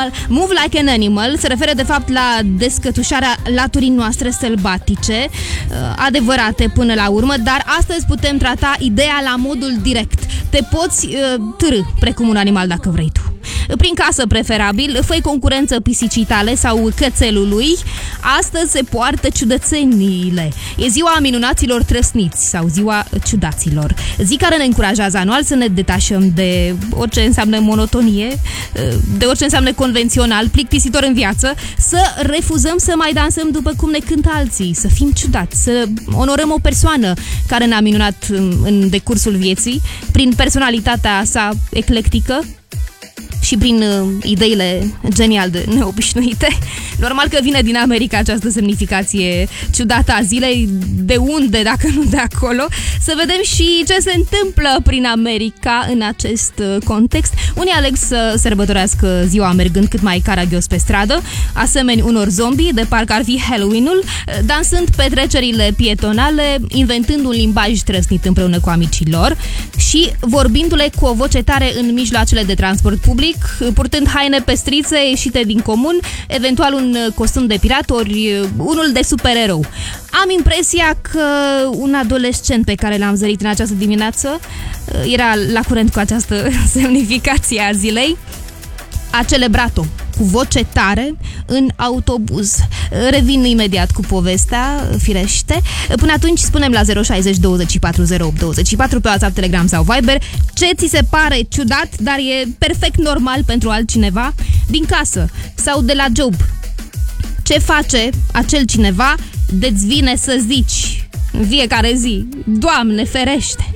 Move Like an Animal se referă de fapt la descătușarea laturii noastre sălbatice, adevărate până la urmă, dar astăzi putem trata ideea la modul direct. Te poți târî precum un animal dacă vrei tu. Prin casă preferabil, fă-i concurență pisicii tale sau cățelului. Astăzi se poartă ciudățeniile. E ziua minunaților trăsniți sau ziua ciudaților. Zi care ne încurajează anual să ne detașăm de orice înseamnă monotonie, de orice înseamnă convențional, plictisitor în viață, să refuzăm să mai dansăm după cum ne cântă alții, să fim ciudați, să onorăm o persoană care ne-a minunat în decursul vieții, prin personalitatea sa eclectică și prin ideile genial de neobișnuite. Normal că vine din America această semnificație ciudată a zilei. De unde, dacă nu de acolo? Să vedem și ce se întâmplă prin America în acest context. Unii aleg să sărbătorească ziua mergând cât mai caragios pe stradă, asemeni unor zombi, de parcă ar fi Halloween-ul, dansând petrecerile pietonale, inventând un limbaj trăsnit împreună cu amicii lor și vorbindu-le cu o voce tare în mijloacele de transport public, purtând haine pestrițe ieșite din comun, eventual un costum de pirat ori unul de supererou. Am impresia că un adolescent pe care l-am zărit în această dimineață era la curent cu această semnificație a zilei. A celebrat-o cu voce tare în autobuz. Revin imediat cu povestea, firește. Până atunci spunem la 060 24 08 24 pe WhatsApp, Telegram sau Viber ce ți se pare ciudat, dar e perfect normal pentru altcineva din casă sau de la job. Ce face acel cineva de-ți vine să zici în fiecare zi: Doamne ferește!